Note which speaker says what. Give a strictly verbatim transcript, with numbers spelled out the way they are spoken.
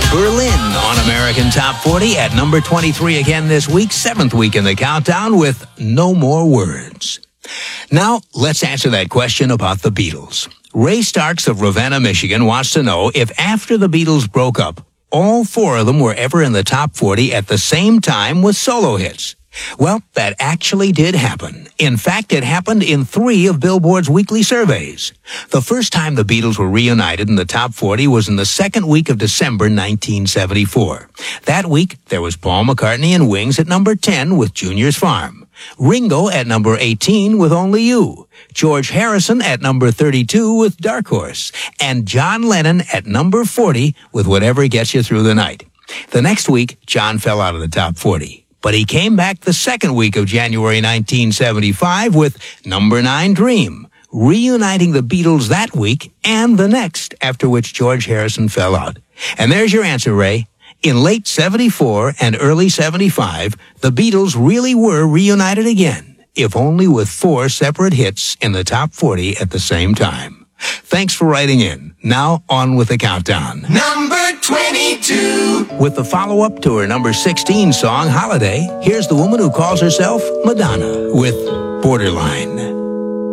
Speaker 1: Berlin on American Top forty at number twenty-three again this week, seventh week in the countdown with No More Words. Now, let's answer that question about the Beatles. Ray Starks of Ravenna, Michigan wants to know if after the Beatles broke up, all four of them were ever in the top forty at the same time with solo hits. Well, that actually did happen. In fact, it happened in three of Billboard's weekly surveys. The first time the Beatles were reunited in the top forty was in the second week of December nineteen seventy-four. That week, there was Paul McCartney and Wings at number ten with Junior's Farm, Ringo at number eighteen with Only You, George Harrison at number thirty-two with Dark Horse, and John Lennon at number forty with Whatever Gets You Through the Night. The next week, John fell out of the top forty. But he came back the second week of January nineteen seventy-five with number nine Dream, reuniting the Beatles that week and the next, after which George Harrison fell out. And there's your answer, Ray. In late seventy-four and early seventy-five, the Beatles really were reunited again, if only with four separate hits in the top forty at the same time. Thanks for writing in. Now, on with the countdown.
Speaker 2: Number twenty-two.
Speaker 1: With the follow-up to her number sixteen song, Holiday, here's the woman who calls herself Madonna with Borderline.